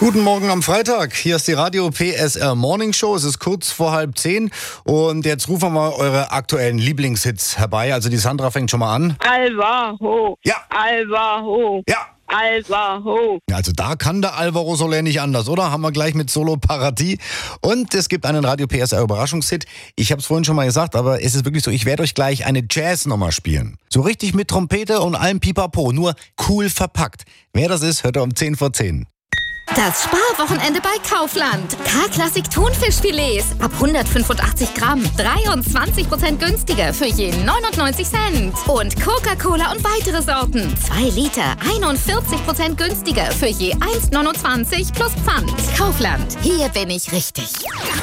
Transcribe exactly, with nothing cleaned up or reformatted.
Guten Morgen am Freitag. Hier ist die Radio P S R Morning Show. Es ist kurz vor halb zehn und jetzt rufen wir mal eure aktuellen Lieblingshits herbei. Also die Sandra fängt schon mal an. Alvaro. Ja. Alvaro. Ja. Alvaro. Also da kann der Alvaro Soler nicht anders, oder? Haben wir gleich mit Solo Paradies. Und es gibt einen Radio P S R Überraschungshit. Ich habe es vorhin schon mal gesagt, aber es ist wirklich so, ich werde euch gleich eine Jazznummer spielen. So richtig mit Trompete und allem Pipapo, nur cool verpackt. Wer das ist, hört ihr um zehn vor zehn. Das Sparwochenende bei Kaufland. K-Klassik Thunfischfilets ab hundertfünfundachtzig Gramm. dreiundzwanzig Prozent günstiger für je neunundneunzig Cent. Und Coca-Cola und weitere Sorten. zwei Liter, einundvierzig Prozent günstiger für je eins Komma neunundzwanzig plus Pfand. Kaufland. Hier bin ich richtig.